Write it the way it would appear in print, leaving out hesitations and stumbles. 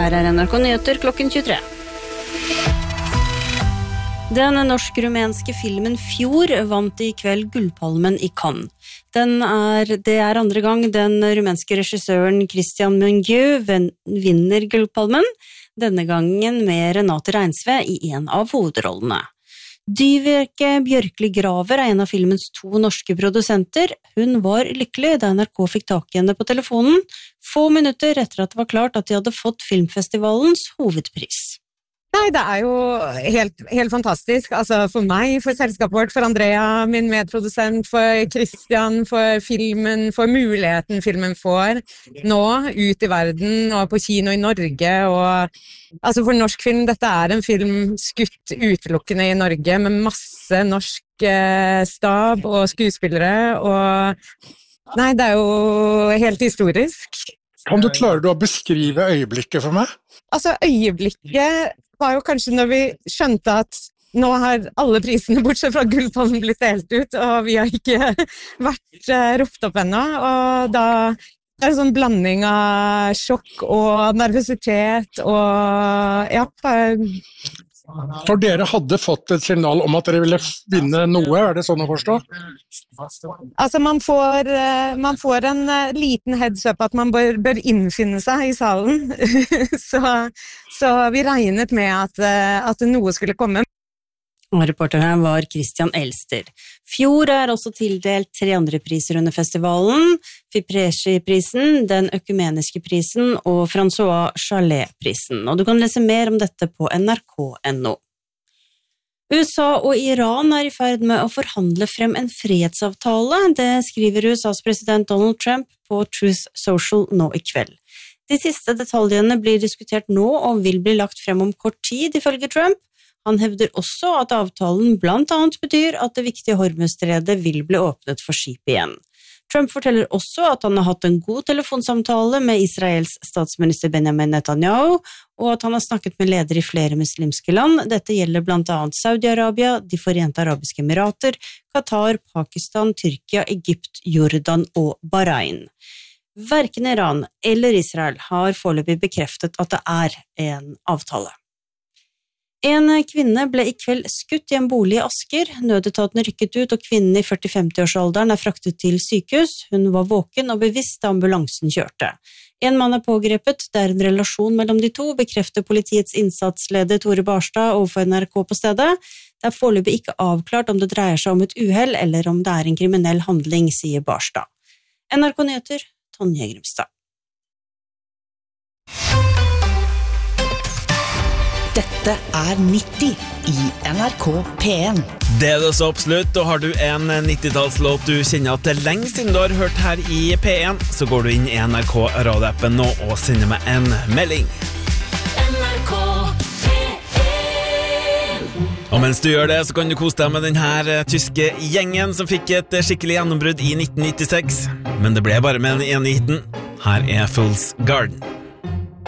Her NRK Nyheter klokken 23. Den norsk-rumenske filmen Fjord vant I kveld Gullpalmen I Cannes. Det andre gang den rumenske regissøren Christian Mungiu vinner Gullpalmen, denne gangen med Renate Reinsve I en av hovedrollene. Dyveke Bjørkli Graver en av filmens 2 norske produsenter. Hun var lykkelig da NRK fikk tak I henne på telefonen, få minutter etter at det var klart at de hadde fått filmfestivalens hovedpris. Nei, det jo helt fantastisk. Altså for meg, for selskapet vårt, for Andrea, min medprodusent, for Christian, for filmen, for muligheten filmen får nå ut I verden og på kino I Norge. Og, altså for norsk film, dette en film skutt utelukkende I Norge med masse norsk stab og skuespillere. Og nei, det jo helt historisk. Kan du klare å beskrive øyeblikket for meg? Altså øyeblikket var jo kanskje når vi skjønte at nå har alle prisene bortsett fra Gullpalmen blitt delt ut, og vi har ikke vært ropt opp ennå, og da det en sånn blanding av sjokk og nervøsitet, og ja. For dere hadde fått et signal om at dere ville vinne noe, det sånn å forstå? Altså man får en liten heads up at man bør innfinne seg I salen, så vi regnet med at noe skulle komme. Og reporter her var Christian Elster. Fjord også tildelt 3 andre priser under festivalen, Fipresci-prisen, den økumeniske prisen og François Chalet-prisen. Og du kan lese mer om dette på nrk.no. USA og Iran I ferd med å forhandle frem en fredsavtale, det skriver USAs president Donald Trump på Truth Social nå I kveld. De siste detaljene blir diskutert nå og vil bli lagt frem om kort tid, ifølge Trump. Han hevder også at avtalen blant annet betyr at det viktige Hormuzstredet vil bli åpnet for skip igjen. Trump forteller også at han har hatt en god telefonsamtale med Israels statsminister Benjamin Netanyahu, og at han har snakket med ledere I flere muslimske land. Dette gjelder blant annet Saudi-Arabia, De Forente Arabiske Emirater, Qatar, Pakistan, Tyrkia, Egypt, Jordan og Bahrain. Hverken Iran eller Israel har foreløpig bekreftet at det en avtale. En kvinne ble I kveld skutt I en bolig I Asker. Nødetaten rykket ut, og kvinnen I 40-50-årsalderen fraktet til sykehus. Hun var våken og bevisst da ambulansen kjørte. En mann pågrepet, det en relasjon mellom de to, bekrefter politiets innsatsleder Tore Barstad overfor NRK på stedet. Det foreløpig ikke avklart om det dreier seg om et uhell, eller om det en kriminell handling, sier Barstad. NRK Nyheter, Tonje Grimstad. Dette 90 I NRK P1. Det det så absolutt, og har du en 90-tallslåt du kjenner at det lenge siden du har hørt her I P1, så går du inn I NRK radioappen nå og sender meg en melding. NRK P1. Og mens du gjør det, så kan du kose deg med denne tyske gjengen som fikk et skikkelig gjennombrudd I 1996. Men det ble bare med en hiten. Her Fool's Garden.